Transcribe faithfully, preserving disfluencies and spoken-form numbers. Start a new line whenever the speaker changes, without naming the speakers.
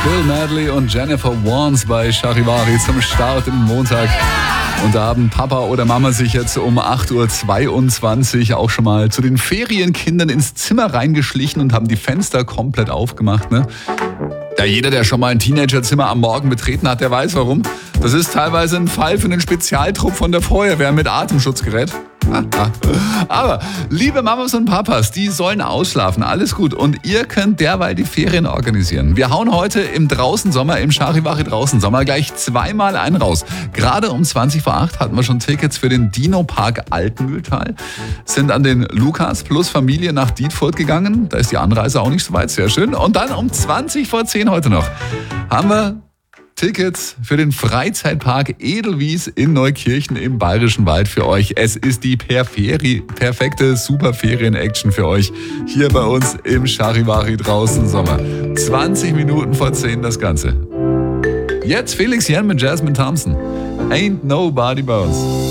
Bill Medley und Jennifer Warnes bei Charivari zum Start im Montag. Und da haben Papa oder Mama sich jetzt um acht Uhr zweiundzwanzig auch schon mal zu den Ferienkindern ins Zimmer reingeschlichen und haben die Fenster komplett aufgemacht, ne? Ja, jeder, der schon mal ein Teenagerzimmer am Morgen betreten hat, der weiß warum. Das ist teilweise ein Fall für einen Spezialtrupp von der Feuerwehr mit Atemschutzgerät. Aber liebe Mamas und Papas, die sollen ausschlafen, alles gut. Und ihr könnt derweil die Ferien organisieren. Wir hauen heute im Draußensommer, im Charivari Draußensommer gleich zweimal einen raus. Gerade um zwanzig vor acht hatten wir schon Tickets für den Dino-Park Altmühltal. Sind an den Lukas plus Familie nach Dietfurt gegangen. Da ist die Anreise auch nicht so weit, sehr schön. Und dann um zwanzig vor zehn heute noch haben wir Tickets für den Freizeitpark Edelwies in Neukirchen im Bayerischen Wald für euch. Es ist die perferi- perfekte Superferien-Action für euch hier bei uns im Charivari Draußensommer. zwanzig Minuten vor zehn das Ganze. Jetzt Felix Jan mit Jasmine Thompson. Ain't Nobody Bounce.